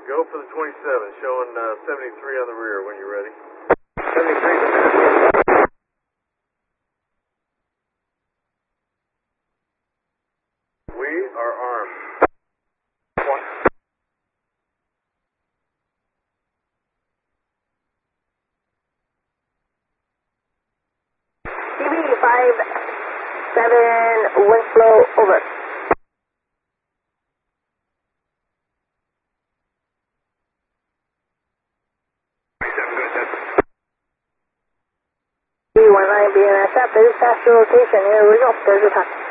Go for the 27, showing 73 on the rear when you're ready. 73. We are armed. CB57, wind flow, over. B19 BNSF, there's faster rotation, here we go, there's the time.